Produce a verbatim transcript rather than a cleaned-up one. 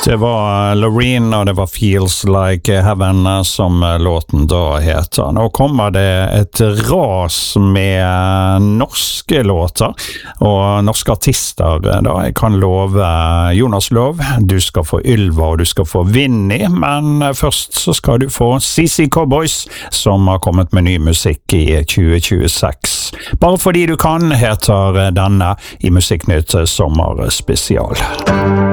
Det var Loreen, og det var Feels Like Heaven som låten da heter. Nå kommer det et ras med norske låter, og norske artister da. Jeg kan love Jonas Lov, du skal få Ylva, og du skal få Vinnie, men først så skal du få C C Cowboys, som har kommet med ny musikk i tjue tjueseks. Bare fordi du kan, heter denne i Musikknytt sommerspesial.